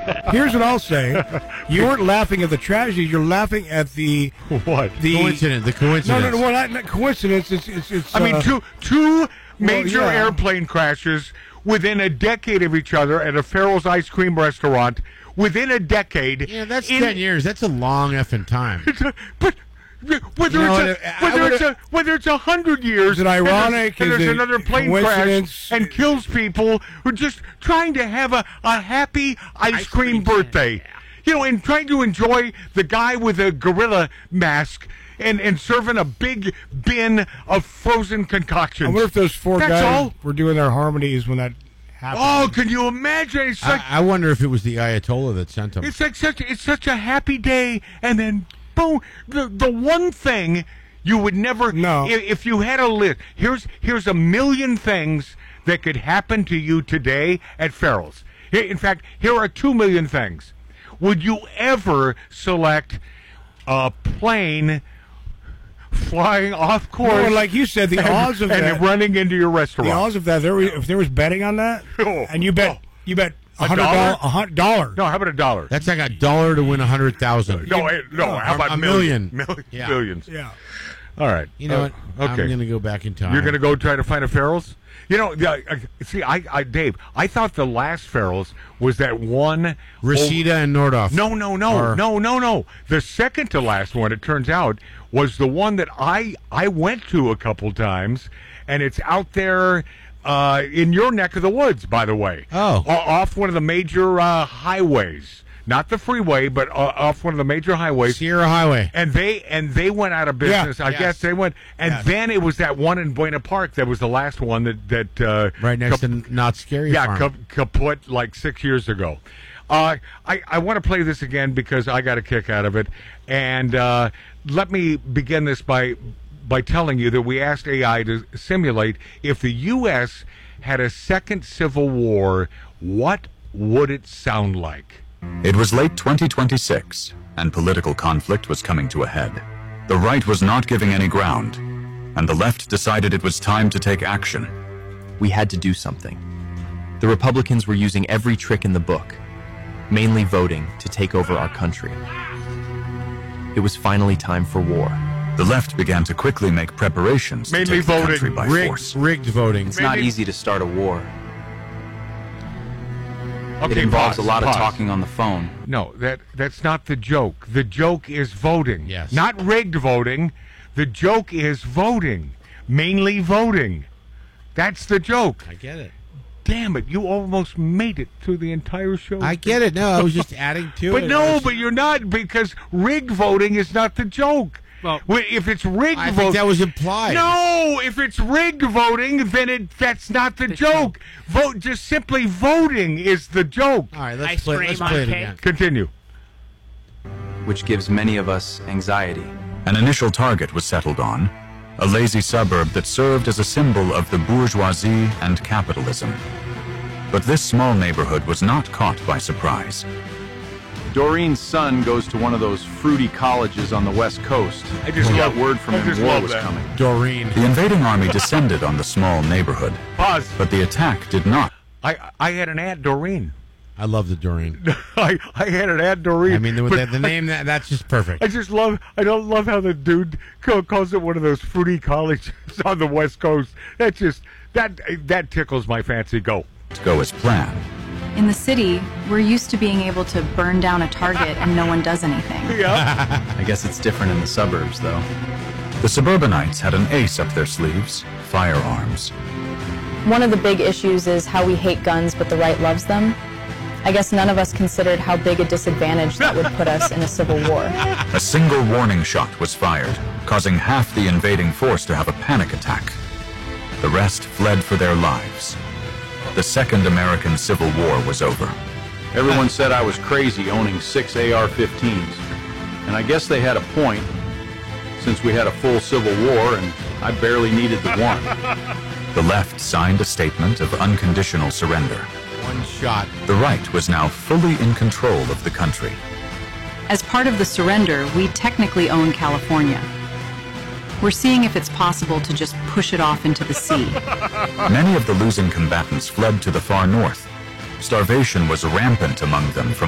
Here's what I'll say: you weren't laughing at the tragedy; you're laughing at the what? The coincidence. The coincidence. No, well, not coincidence. It's I mean, two major yeah. airplane crashes within a decade of each other at a Farrell's ice cream restaurant. Within a decade. Yeah, that's 10 years. That's a long effing time. But whether it's 100 years, is it ironic? and there's Is it another plane crash and kills people who are just trying to have a happy ice cream birthday, and trying to enjoy the guy with a gorilla mask and serving a big bin of frozen concoctions. I wonder if those four guys were doing their harmonies when that happened. Oh, can you imagine? It's like, I wonder if it was the Ayatollah that sent them. It's like such a happy day, and then boom, the one thing you would never if you had a list. Here's a million things that could happen to you today at Farrell's. In fact, here are 2 million things. Would you ever select a plane flying off course? No, like you said, the odds of that, and running into your restaurant. The odds of that, if there was betting on that, and you bet $100. $100. No, how about $1? That's like $1 to win 100,000. No. How about a million? Millions. Yeah. All right. You know what? Okay. I'm going to go back in time. You're going to go try to find a Farrell's? See, Dave, I thought the last Farrell's was that one. Reseda and Nordhoff. No. The second to last one, it turns out, was the one that I went to a couple times, and it's out there in your neck of the woods, by the way. Oh. Off one of the major highways. Not the freeway, but off one of the major highways. Sierra Highway. And they went out of business. I guess they went. And then it was that one in Buena Park that was the last one that right next to Not Scary Farm. Yeah, kaput like 6 years ago. I want to play this again because I got a kick out of it. And let me begin this by telling you that we asked AI to simulate if the U.S. had a second civil war, what would it sound like? It was late 2026, and political conflict was coming to a head. The right was not giving any ground, and the left decided it was time to take action. We had to do something. The Republicans were using every trick in the book, mainly voting to take over our country. It was finally time for war. The left began to quickly make preparations to take the country by force. Rigged voting. It's not easy to start a war. Okay, it involves a lot pause. of talking on the phone. No, that's not the joke. The joke is voting. Yes. Not rigged voting. The joke is voting. Mainly voting. That's the joke. I get it. Damn it, you almost made it through the entire show. I get it. No, I was just adding to it. But no, but you're not, because rigged voting is not the joke. Well, if it's rigged voting, I think that was implied. No, if it's rigged voting, then that's not the joke. Vote, just simply voting is the joke. All right, let's play it again. Continue. Which gives many of us anxiety. An initial target was settled on, a lazy suburb that served as a symbol of the bourgeoisie and capitalism. But this small neighborhood was not caught by surprise. Doreen's son goes to one of those fruity colleges on the West Coast. I just got word from him war was coming. Doreen. The invading army descended on the small neighborhood. Pause. But the attack did not. I had an Aunt Doreen. I love the Doreen. I had an Aunt Doreen. I mean, the name, that's just perfect. I don't love how the dude calls it one of those fruity colleges on the West Coast. That tickles my fancy. Go as planned. In the city, we're used to being able to burn down a target and no one does anything. Yeah. I guess it's different in the suburbs, though. The suburbanites had an ace up their sleeves: firearms. One of the big issues is how we hate guns, but the right loves them. I guess none of us considered how big a disadvantage that would put us in a civil war. A single warning shot was fired, causing half the invading force to have a panic attack. The rest fled for their lives. The Second American Civil War was over. Everyone said I was crazy owning 6 AR-15s. And I guess they had a point, since we had a full civil war and I barely needed the one. The left signed a statement of unconditional surrender. One shot. The right was now fully in control of the country. As part of the surrender, we technically own California. We're seeing if it's possible to just push it off into the sea. Many of the losing combatants fled to the far north. Starvation was rampant among them from